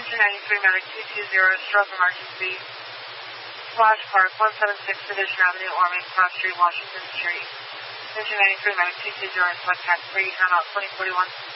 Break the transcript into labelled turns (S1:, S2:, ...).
S1: Engine 93 Medic 220, stroke emergency. Splash Park, 176 Division Avenue, Ormond, South Street, Washington Street. Engine 93 Medic 220, select taxi, timeout 2041.